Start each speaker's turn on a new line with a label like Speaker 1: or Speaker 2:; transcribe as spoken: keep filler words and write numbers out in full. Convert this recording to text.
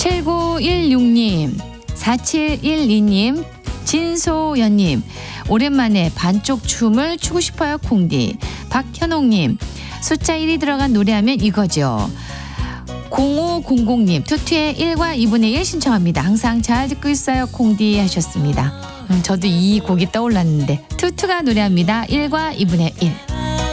Speaker 1: 칠구일육 님, 사칠일이 님, 진소연님, 오랜만에 반쪽 춤을 추고 싶어요 콩디. 박현옥님, 숫자 일이 들어간 노래하면 이거죠. 공오공공 님, 투투의 일과 이분의 일 신청합니다. 항상 잘 듣고 있어요 콩디 하셨습니다. 음, 저도 이 곡이 떠올랐는데 투투가 노래합니다. 일과 이분의 일.